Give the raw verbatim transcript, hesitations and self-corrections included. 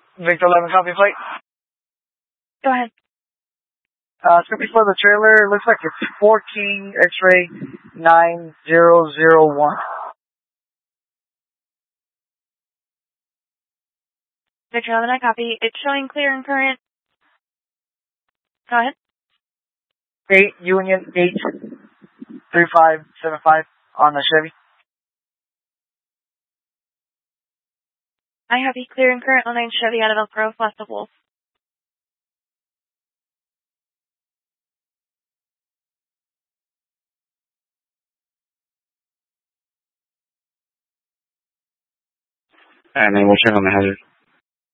Victor eleven, copy flight. Go ahead. Uh, so before the trailer, looks like it's four King X-ray nine zero zero one. Victor eleven, I copy. It's showing clear and current. Go ahead. eight Union eight three five seven five on the Chevy. I have you clear and current on nine Chevy out of Elk Grove, west of Wolf. And then we'll check on the hazard.